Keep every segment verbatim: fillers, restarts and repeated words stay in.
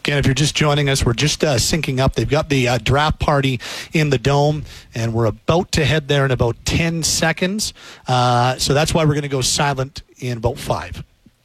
Again, if you're just joining us, we're just uh, syncing up. They've got the uh, draft party in the Dome, and we're about to head there in about ten seconds. Uh, so that's why we're going to go silent in about five.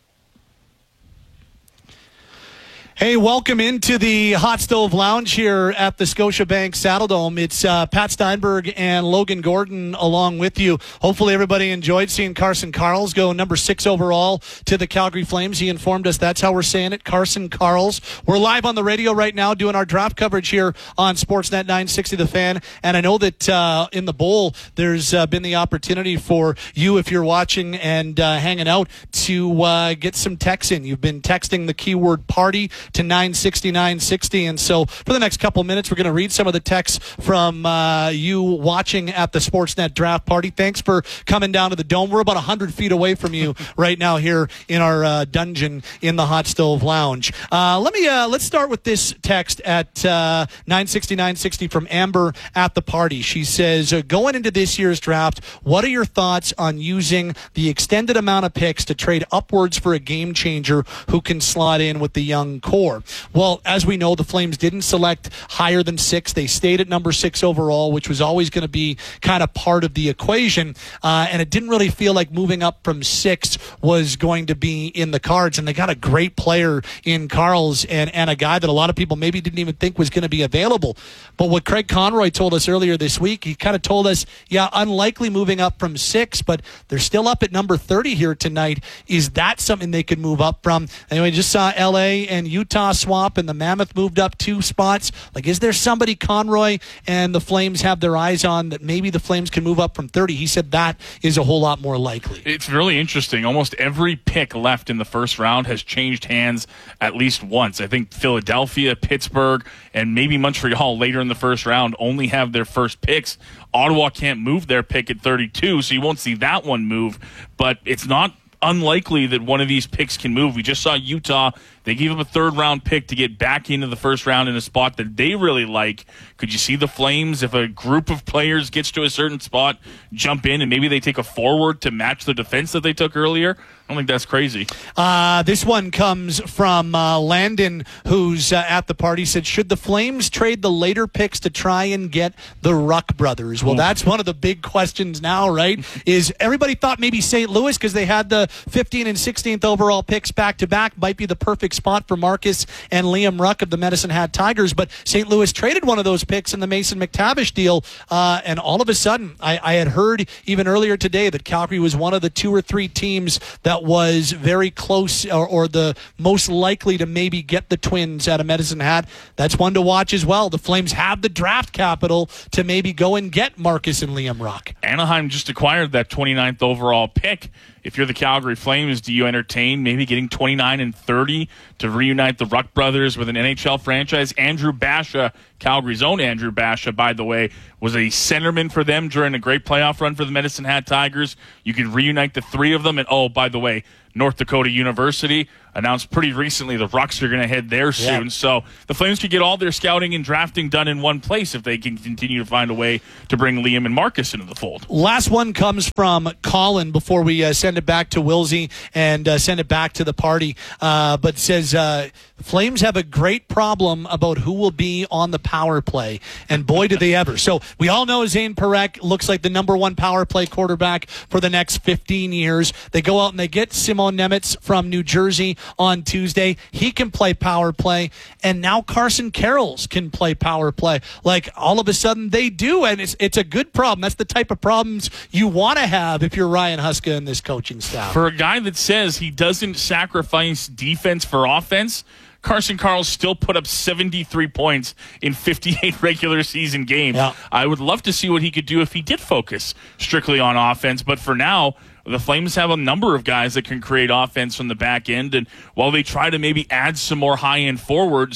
Hey, welcome into the Hot Stove Lounge here at the Scotiabank Saddledome. It's uh, Pat Steinberg and Logan Gordon along with you. Hopefully everybody enjoyed seeing Carson Karls go number six overall to the Calgary Flames. He informed us that's how we're saying it, Carson Karls. We're live on the radio right now doing our draft coverage here on Sportsnet nine sixty The Fan. And I know that uh, in the bowl there's uh, been the opportunity for you, if you're watching and uh, hanging out, to uh, get some texts in. You've been texting the keyword party to nine sixty, nine sixty. And so for the next couple minutes, we're going to read some of the texts from uh, you watching at the Sportsnet draft party. Thanks for coming down to the Dome. We're about one hundred feet away from you right now here in our uh, dungeon in the Hot Stove Lounge. Uh, let me, uh, let's start with this text at uh, nine sixty, nine sixty from Amber at the party. She says, uh, going into this year's draft, what are your thoughts on using the extended amount of picks to trade upwards for a game changer who can slot in with the young core? Well, as we know, the Flames didn't select higher than six. They stayed at number six overall, which was always going to be kind of part of the equation. Uh, and it didn't really feel like moving up from six was going to be in the cards. And they got a great player in Karls and, and a guy that a lot of people maybe didn't even think was going to be available. But what Craig Conroy told us earlier this week, he kind of told us, yeah, unlikely moving up from six, but they're still up at number thirty here tonight. Is that something they could move up from? Anyway, just saw L A and Utah swap, and the Mammoth moved up two spots. Like, is there somebody Conroy and the Flames have their eyes on that maybe the Flames can move up from thirty? He said that is a whole lot more likely. It's really interesting. Almost every pick left in the first round has changed hands at least once. I think Philadelphia, Pittsburgh, and maybe Montreal later in the first round only have their first picks. Ottawa can't move their pick at thirty-two, so you won't see that one move. But it's not unlikely that one of these picks can move. We just saw Utah. They gave up a third-round pick to get back into the first round in a spot that they really like. Could you see the Flames, if a group of players gets to a certain spot, jump in and maybe they take a forward to match the defense that they took earlier? I don't think that's crazy. Uh, this one comes from uh, Landon, who's uh, at the party. Said, should the Flames trade the later picks to try and get the Ruck brothers? Well, Ooh. That's one of the big questions now, right? Is everybody thought maybe Saint Louis, because they had the fifteenth and sixteenth overall picks back-to-back, might be the perfect spot for Marcus and Liam Ruck of the Medicine Hat Tigers, but Saint Louis traded one of those picks in the Mason McTavish deal, uh, and all of a sudden, I, I had heard even earlier today that Calgary was one of the two or three teams that was very close or, or the most likely to maybe get the Twins out of Medicine Hat. That's one to watch as well. The Flames have the draft capital to maybe go and get Marcus and Liam Ruck. Anaheim just acquired that twenty-ninth overall pick. If you're the Calgary Flames, do you entertain maybe getting twenty-nine and thirty to reunite the Ruck brothers with an N H L franchise? Andrew Basha, Calgary's own Andrew Basha, by the way, was a centerman for them during a great playoff run for the Medicine Hat Tigers. You could reunite the three of them. And, oh, by the way, North Dakota University announced pretty recently the Rucks are going to head there soon. Yeah. So the Flames could get all their scouting and drafting done in one place if they can continue to find a way to bring Liam and Marcus into the fold. Last one comes from Colin before we uh, send it back to Wilsey and uh, send it back to the party. Uh, but says, uh, Flames have a great problem about who will be on the power play. And boy, do they ever. So we all know Zane Parekh looks like the number one power play quarterback for the next fifteen years. They go out and they get Simon Nemitz from New Jersey on Tuesday. He can play power play. And now Carson Karls can play power play. Like, all of a sudden they do. And it's, it's a good problem. That's the type of problems you want to have if you're Ryan Huska and this coaching staff. For a guy that says he doesn't sacrifice defense for offense, Carson Karls still put up seventy-three points in fifty-eight regular season games. Yeah. I would love to see what he could do if he did focus strictly on offense. But for now, the Flames have a number of guys that can create offense from the back end. And while they try to maybe add some more high-end forwards,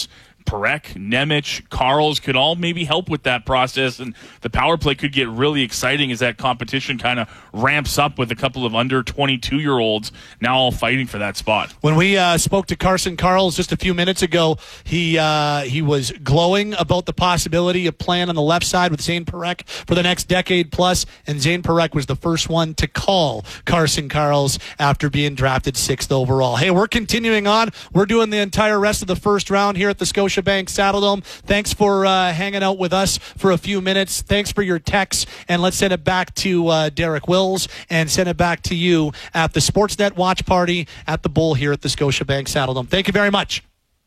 Parekh, Nemec, Karls could all maybe help with that process, and the power play could get really exciting as that competition kind of ramps up with a couple of under twenty-two-year-olds now all fighting for that spot. When we uh, spoke to Carson Karls just a few minutes ago, he uh, he was glowing about the possibility of playing on the left side with Zane Parekh for the next decade plus, and Zane Parekh was the first one to call Carson Karls after being drafted sixth overall. Hey, we're continuing on. We're doing the entire rest of the first round here at the Scotiabank Saddledome. Thanks for uh, hanging out with us for a few minutes. Thanks for your texts, and let's send it back to uh, Derek Wills and send it back to you at the Sportsnet watch party at the Bull here at the Scotiabank Saddledome. Thank you very much.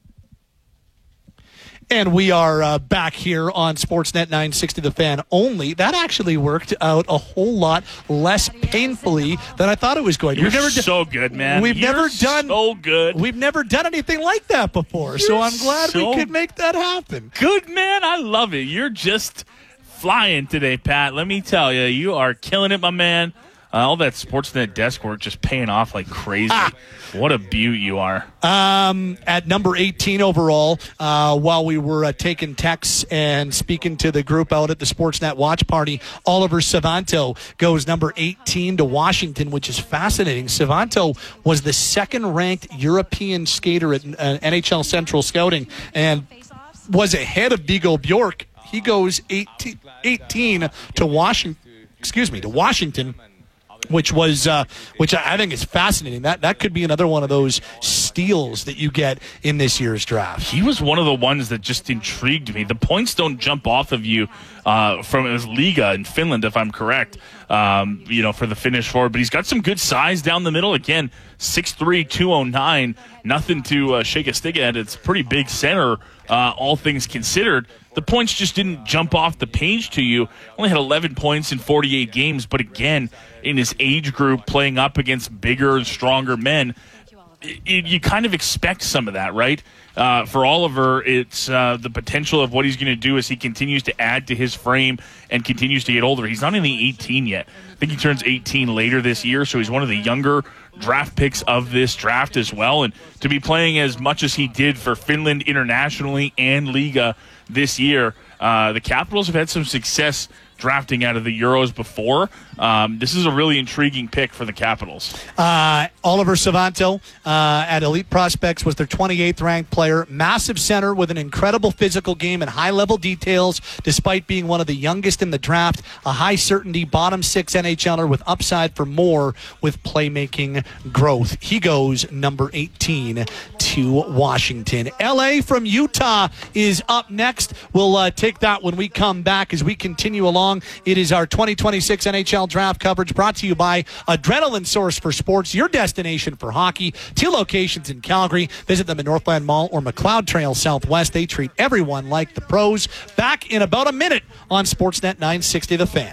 And we are uh, back here on Sportsnet nine sixty The Fan only. That actually worked out a whole lot less painfully than I thought it was going to. You're we've never so d- good, man. We've You're never done so good. We've never done anything like that before, You're so I'm glad so we could make that happen. Good, man. I love it. You're just flying today, Pat. Let me tell you, you are killing it, my man. Uh, all that Sportsnet desk work just paying off like crazy. Ah. What a beaut you are. Um, at number eighteen overall, uh, while we were uh, taking texts and speaking to the group out at the Sportsnet watch party, Oliver Savanto goes number eighteen to Washington, which is fascinating. Savanto was the second-ranked European skater at uh, N H L Central Scouting and was ahead of Viggo Bjork. He goes eighteen, eighteen to Washington. Excuse me, to Washington. Which was, uh, which I think is fascinating. That that could be another one of those steals that you get in this year's draft. He was one of the ones that just intrigued me. The points don't jump off of you uh, from his Liga in Finland, if I'm correct. Um, you know, for the Finnish forward, but he's got some good size down the middle. Again, six three, two oh nine, nothing to uh, shake a stick at. It's a pretty big center, uh, all things considered. The points just didn't jump off the page to you. Only had eleven points in forty-eight games, but again, in his age group, playing up against bigger and stronger men, it, it, you kind of expect some of that, right? Uh, for Oliver, it's uh, the potential of what he's going to do as he continues to add to his frame and continues to get older. He's not only eighteen yet. I think he turns eighteen later this year, so he's one of the younger draft picks of this draft as well. And to be playing as much as he did for Finland internationally and Liga this year, uh, the Capitals have had some success drafting out of the Euros before. Um, this is a really intriguing pick for the Capitals. Uh, Oliver Savanto uh, at Elite Prospects was their twenty-eighth ranked player. Massive center with an incredible physical game and high-level details, despite being one of the youngest in the draft. A high-certainty bottom six N H L er with upside for more with playmaking growth. He goes number eighteen to Washington. L A from Utah is up next. We'll uh, take that when we come back as we continue along. It is our twenty twenty-six N H L draft coverage brought to you by Adrenaline Source for Sports, your destination for hockey. Two locations in Calgary. Visit them in Northland Mall or McLeod Trail Southwest. They treat everyone like the pros. Back in about a minute on Sportsnet nine sixty The Fan.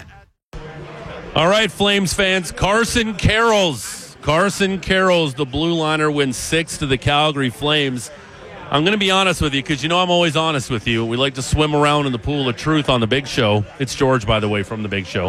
All right, Flames fans, Carson Karls. Carson Karls, the blue liner, wins six to the Calgary Flames. I'm going to be honest with you because you know I'm always honest with you. We like to swim around in the pool of truth on The Big Show. It's George, by the way, from The Big Show.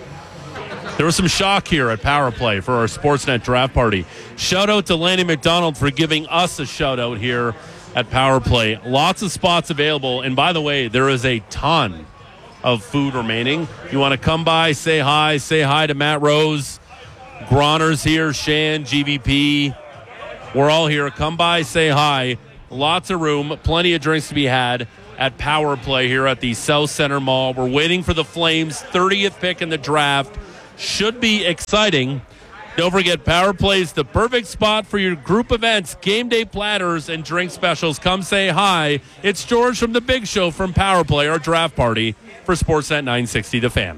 There was some shock here at Power Play for our Sportsnet draft party. Shout out to Lanny McDonald for giving us a shout out here at Power Play. Lots of spots available. And by the way, there is a ton of food remaining. You want to come by, say hi, say hi to Matt Rose. Groner's here, Shan, G V P. We're all here. Come by, say hi. Lots of room, plenty of drinks to be had at Power Play here at the South Center Mall. We're waiting for the Flames' thirtieth pick in the draft. Should be exciting. Don't forget, Power Play is the perfect spot for your group events, game day platters, and drink specials. Come say hi. It's George from The Big Show from Power Play, our draft party for Sportsnet nine sixty The Fan.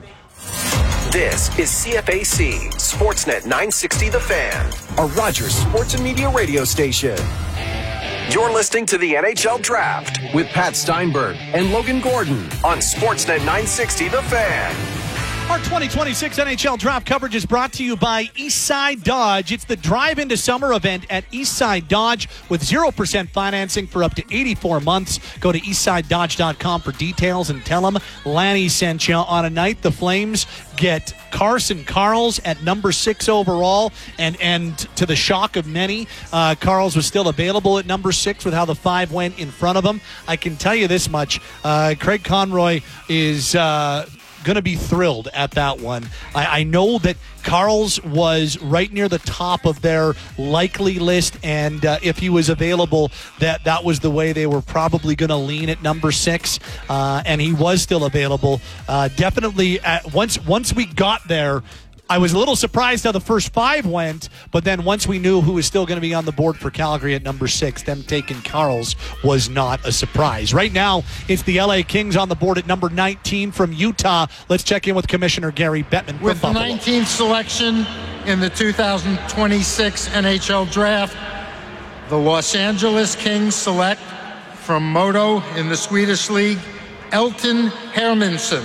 This is C F A C, Sportsnet nine sixty The Fan, a Rogers Sports and Media radio station. You're listening to the N H L Draft with Pat Steinberg and Logan Gordon on Sportsnet nine sixty The Fan. Our twenty twenty-six N H L Draft coverage is brought to you by Eastside Dodge. It's the Drive Into Summer event at Eastside Dodge with zero percent financing for up to eighty-four months. Go to eastside dodge dot com for details and tell them Lanny sent you. On a night the Flames get Carson Karls at number six overall, and, and to the shock of many, uh, Karls was still available at number six with how the five went in front of him. I can tell you this much, uh, Craig Conroy is... Uh, going to be thrilled at that one. I, I know that Karls was right near the top of their likely list, and uh, if he was available, that, that was the way they were probably going to lean at number six, uh, and he was still available. Uh, definitely, at, once once we got there, I was a little surprised how the first five went, but then once we knew who was still going to be on the board for Calgary at number six, them taking Karls was not a surprise. Right now, it's the L A Kings on the board at number nineteen from Utah. Let's check in with Commissioner Gary Bettman with from the Buffalo. nineteenth selection in the two thousand twenty-six N H L Draft, the Los Angeles Kings select from Modo in the Swedish League, Elton Hermansson.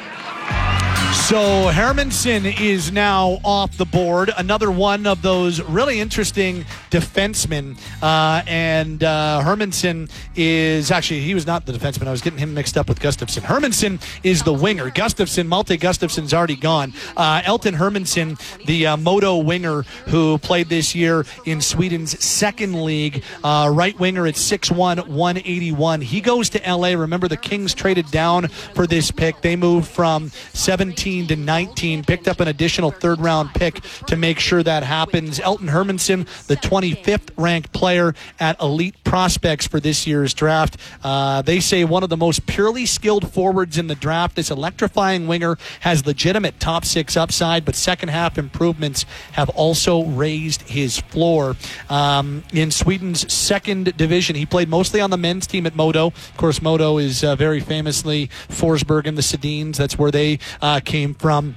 So Hermansson is now off the board. Another one of those really interesting defensemen. Uh, and uh, Hermansson is actually, he was not the defenseman. I was getting him mixed up with Gustafsson. Hermansson is the winger. Gustafsson, Malte Gustafsson's already gone. Uh, Elton Hermansson, the uh, Modo winger who played this year in Sweden's second league, uh, right winger at six one, one eighty-one. He goes to L A. Remember, the Kings traded down for this pick. They moved from seventeen to nineteen, picked up an additional third round pick to make sure that happens. Elton Hermansson, the twenty-fifth ranked player at Elite Prospects for this year's draft. Uh, they say one of the most purely skilled forwards in the draft. This electrifying winger has legitimate top six upside, but second half improvements have also raised his floor. Um, in Sweden's second division, he played mostly on the men's team at Modo. Of course, Modo is uh, very famously Forsberg and the Sedins. That's where they uh, came from.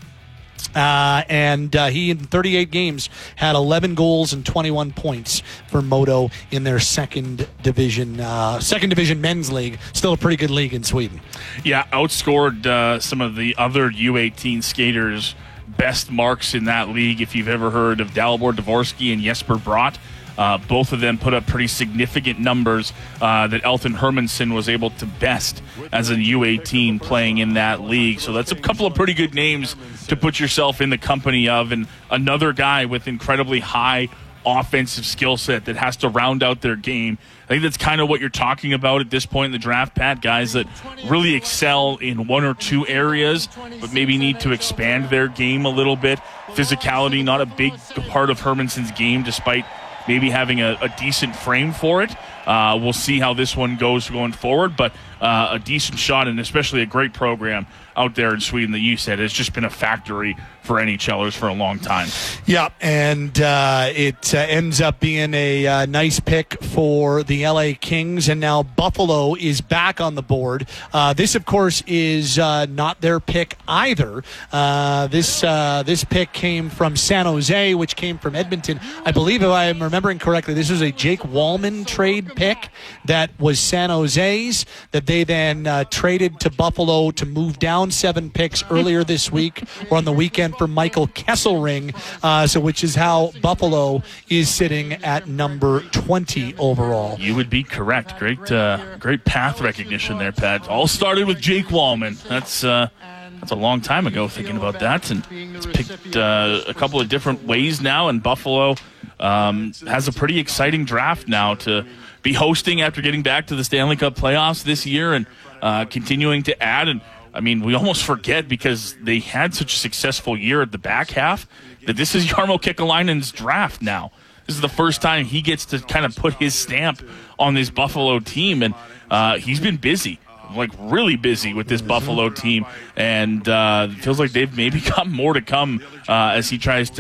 Uh, and uh, he, in thirty-eight games, had eleven goals and twenty-one points for Modo in their second division, uh, second division men's league. Still a pretty good league in Sweden. Yeah, outscored uh, some of the other U eighteen skaters' best marks in that league. If you've ever heard of Dalibor Dvorsky and Jesper Bratt, Uh, both of them put up pretty significant numbers uh, that Elton Hermansson was able to best as a U eighteen playing in that league. So that's a couple of pretty good names to put yourself in the company of, and another guy with incredibly high offensive skill set that has to round out their game. I think that's kind of what you're talking about at this point in the draft, Pat. Guys that really excel in one or two areas, but maybe need to expand their game a little bit. Physicality, not a big part of Hermansson's game, despite maybe having a, a decent frame for it. Uh, we'll see how this one goes going forward, but uh, a decent shot, and especially a great program out there in Sweden that you said has just been a factory for NHLers for a long time. Yeah, and uh, it uh, ends up being a uh, nice pick for the L A Kings, and now Buffalo is back on the board. Uh, this, of course, is uh, not their pick either. Uh, this uh, this pick came from San Jose, which came from Edmonton. I believe, if I'm remembering correctly, this was a Jake Wallman trade pick that was San Jose's, that they then uh, traded to Buffalo to move down seven picks earlier this week or on the weekend for Michael Kesselring, uh, so which is how Buffalo is sitting at number twenty overall. You would be correct. Great, uh, great path recognition there, Pat. All started with Jake Wallman. That's uh, that's a long time ago. Thinking about that, and it's picked uh, a couple of different ways now. And Buffalo um, has a pretty exciting draft now to be hosting after getting back to the Stanley Cup playoffs this year and uh, continuing to add. And I mean, we almost forget because they had such a successful year at the back half that this is Jarmo Kekalainen's draft now. This is the first time he gets to kind of put his stamp on this Buffalo team, and uh, he's been busy, like really busy with this Buffalo team, and uh, it feels like they've maybe got more to come uh, as he tries to